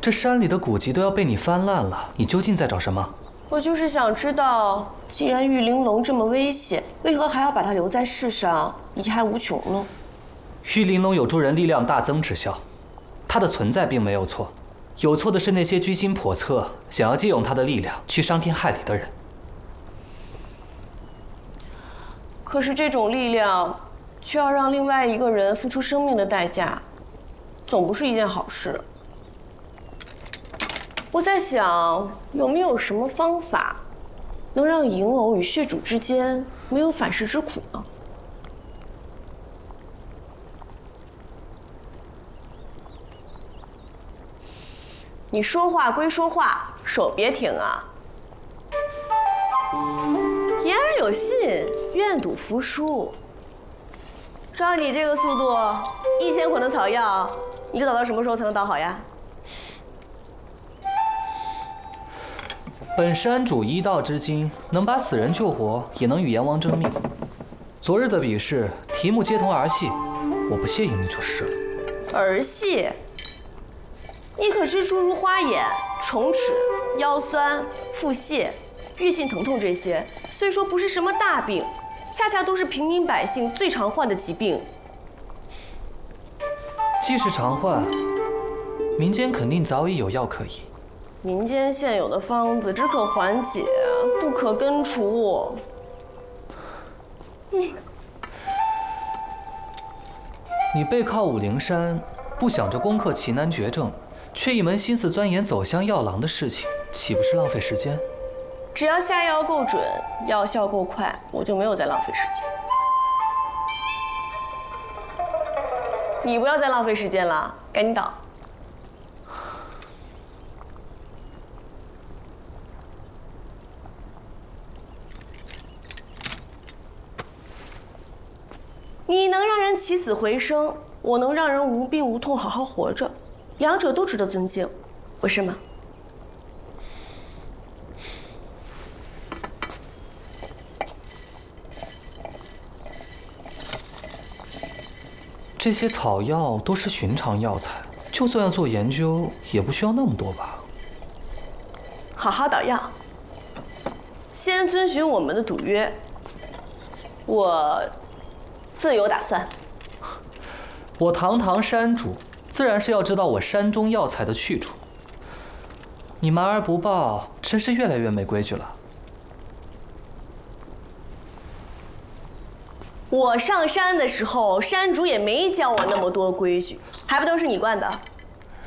这山里的古籍都要被你翻烂了，你究竟在找什么？ 我就是想知道，既然玉玲珑这么危险，为何还要把它留在世上，贻害无穷呢？ 玉玲珑有助人力量大增之效，它的存在并没有错，有错的是那些居心叵测，想要借用它的力量去伤天害理的人。 可是这种力量，却要让另外一个人付出生命的代价，总不是一件好事。我在想，有没有什么方法，能让银藕与血主之间没有反噬之苦呢？你说话归说话，手别停啊！言而有信，愿赌服输。照你这个速度，1000捆的草药，你得等到什么时候才能倒好呀？ 本山主医道之精，能把死人救活，也能与阎王争命。昨日的比试题目皆同儿戏，我不屑于你就是了。 儿戏？你可知诸如花眼、虫齿、腰酸、腹泻、月性疼痛这些，虽说不是什么大病，恰恰都是平民百姓最常患的疾病。 既是常患，民间肯定早已有药可医。 民间现有的方子只可缓解，不可根除。 你背靠武陵山，不想着攻克奇难绝症，却一门心思钻研走向药郎的事情，岂不是浪费时间？ 只要下药够准，药效够快，我就没有再浪费时间。你不要再浪费时间了，赶紧倒。你能让人起死回生，我能让人无病无痛好好活着，两者都值得尊敬，不是吗？ 这些草药都是寻常药材，就算要做研究，也不需要那么多吧？ 好好捣药，先遵循我们的赌约。我自有打算。 我堂堂山主，自然是要知道我山中药材的去处。你瞒而不报，真是越来越没规矩了。 我上山的时候，山主也没教我那么多规矩，还不都是你惯的？